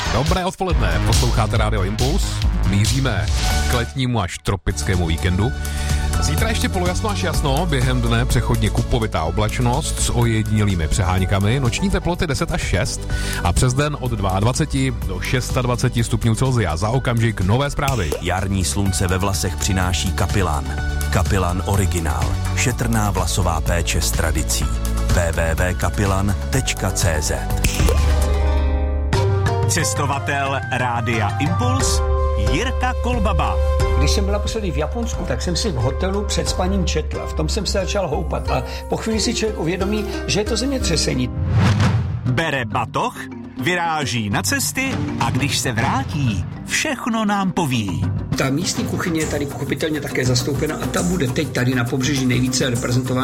Dobré odpoledne, posloucháte Radio Impuls. Míříme k letnímu až tropickému víkendu. Zítra ještě polojasno až jasno, během dne přechodně kupovitá oblačnost s ojedinělými přeháňkami, noční teploty 10 až 6 a přes den od 22 do 26 stupňů Celsia. Za okamžik nové zprávy. Jarní slunce ve vlasech přináší Kapilan. Kapilan originál. Šetrná vlasová péče s tradicí. www.kapilan.cz. Cestovatel Rádia Impuls Jirka Kolbaba. Když jsem byl naposledy v Japonsku, tak jsem si v hotelu před spaním četla. V tom jsem se začal houpat a po chvíli si člověk uvědomí, že je to zemětřesení. Bere batoh, vyráží na cesty a když se vrátí, všechno nám poví. Ta místní kuchyně je tady pochopitelně také zastoupena a ta bude teď tady na pobřeží nejvíce reprezentována.